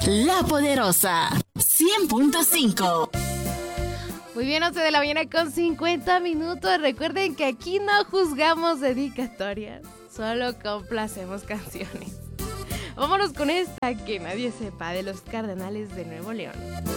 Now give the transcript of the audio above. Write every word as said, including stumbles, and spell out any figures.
La Poderosa cien punto cinco. Muy bien, once de la mañana con cincuenta minutos. Recuerden que aquí no juzgamos dedicatorias, solo complacemos canciones. Vámonos con esta, Que nadie sepa, de los Cardenales de Nuevo León.